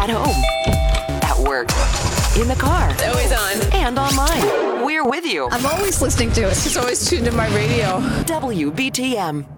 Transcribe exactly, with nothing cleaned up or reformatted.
At home, at work, in the car, Always on. and online. We're with you. I'm always listening to it. It's always tuned to my radio. W B T M.